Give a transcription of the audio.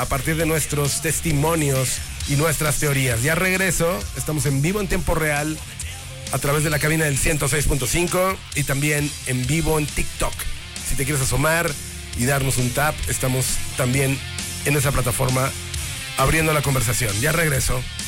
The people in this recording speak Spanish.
a partir de nuestros testimonios y nuestras teorías. Ya regreso, estamos en vivo en tiempo real a través de la cabina del 106.5 y también en vivo en TikTok. Si te quieres asomar y darnos un tap, estamos también en esa plataforma abriendo la conversación. Ya regreso.